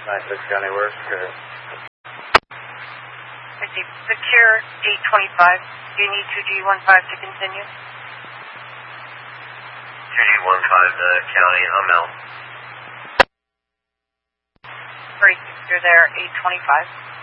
96 County Work. Received. Secure 825. Do you need 2G15 to continue? 2G15 County, I'm out. Great. You're there 825.